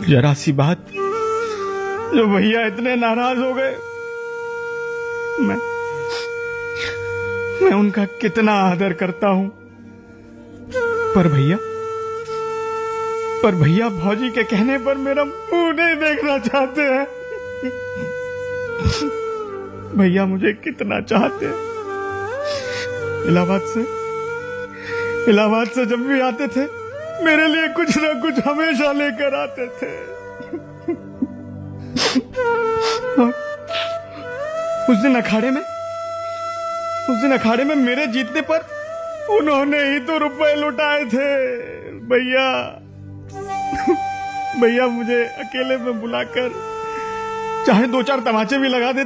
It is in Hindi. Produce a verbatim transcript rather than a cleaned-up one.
जरा सी बात जो भैया इतने नाराज हो गए। मैं मैं उनका कितना आदर करता हूं, पर भैया पर भैया भौजी के कहने पर मेरा मुंह नहीं देखना चाहते हैं। भैया मुझे कितना चाहते हैं। इलाहाबाद से इलाहाबाद से जब भी आते थे मेरे लिए कुछ ना कुछ हमेशा लेकर आते थे। उस दिन अखाड़े में उस दिन अखाड़े में मेरे जीतने पर उन्होंने ही तो रुपए लुटाए थे। भैया भैया मुझे अकेले में बुलाकर चाहे दो चार तमाचे भी लगा देते